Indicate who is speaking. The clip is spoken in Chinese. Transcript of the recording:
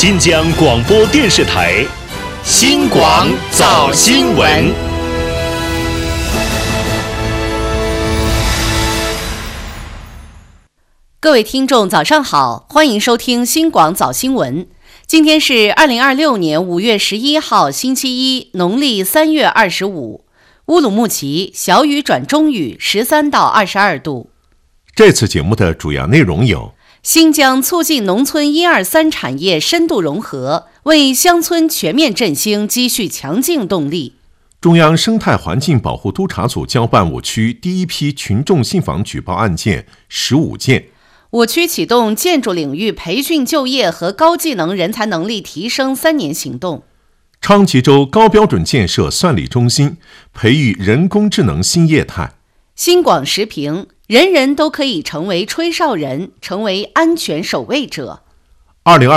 Speaker 1: 新疆广播电视台新广早新闻。
Speaker 2: 各位听众早上好，欢迎收听新广早新闻。今天是2026年5月11号星期一，农历3月25。乌鲁木齐小雨转中雨，13到22度。
Speaker 3: 这次节目的主要内容有：
Speaker 2: 新疆促进农村1、2、3产业深度融合，为乡村全面振兴积蓄强劲动力；
Speaker 3: 中央生态环境保护督察组交办我区第一批群众信访举报案件15件；
Speaker 2: 我区启动建筑领域培训就业和高技能人才能力提升3年行动；
Speaker 3: 昌吉州高标准建设算力中心，培育人工智能新业态。
Speaker 2: 新广时评：人人都可以成为吹哨人，成为安全守卫者。